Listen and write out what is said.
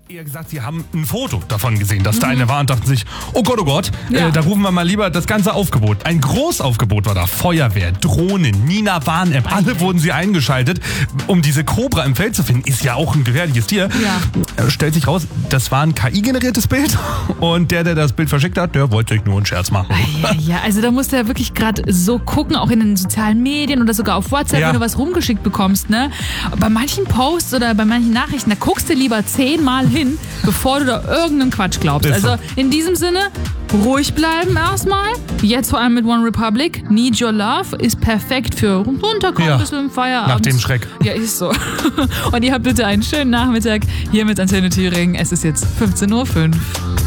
eher gesagt, sie haben ein Foto davon gesehen, dass da eine war und dachten sich, oh Gott, da rufen wir mal lieber das ganze Aufgebot. Ein Großaufgebot war da. Feuerwehr, Drohnen, Nina Warn-App, alle wurden sie eingeschaltet, um diese Cobra im Feld zu finden. Ist ja auch ein gefährliches Tier. Ja. Stellt sich raus, das war ein KI-generiertes Bild und der das Bild verschickt hat, der wollte sich nur einen Scherz machen. Ja, also da musst du ja wirklich gerade so gucken, auch in den sozialen Medien oder sogar auf WhatsApp, wenn du was rumgeschickt bekommst. Ne? Bei manchen Posts oder bei manchen Nachrichten, da guckst du lieber 10-mal hin, bevor du da irgendeinen Quatsch glaubst. Also in diesem Sinne, ruhig bleiben erstmal. Jetzt vor allem mit One Republic. Need Your Love ist perfekt für runterkommen bis zum Feierabend. Nach dem Schreck. Ja, ist so. Und ihr habt bitte einen schönen Nachmittag hier mit Antenne Thüringen. Es ist jetzt 15:05 Uhr.